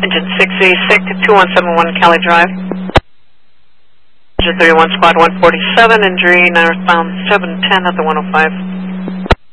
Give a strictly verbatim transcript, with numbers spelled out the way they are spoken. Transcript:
Engine six eighty-six, two one seven one Cali Drive. Engine thirty-one, squad one forty-seven, injury northbound seven ten at the one oh five.